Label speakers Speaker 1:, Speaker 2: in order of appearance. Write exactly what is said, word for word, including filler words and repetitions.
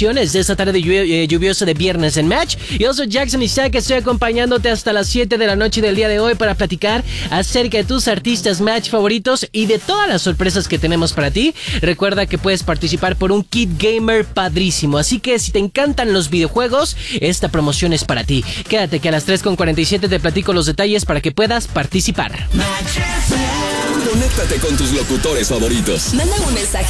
Speaker 1: recomendaciones de esta tarde lluv- eh, lluviosa de viernes en Match. Yo soy Jackson Isaac, estoy acompañándote hasta las siete de la noche del día de hoy para platicar acerca de tus artistas Match favoritos y de todas las sorpresas que tenemos para ti. Recuerda que puedes participar por un kit gamer padrísimo, así que si te encantan los videojuegos, esta promoción es para ti. Quédate que a las tres con cuarenta y siete te platico los detalles para que puedas participar.
Speaker 2: Conéctate con tus locutores favoritos.
Speaker 3: Manda un mensaje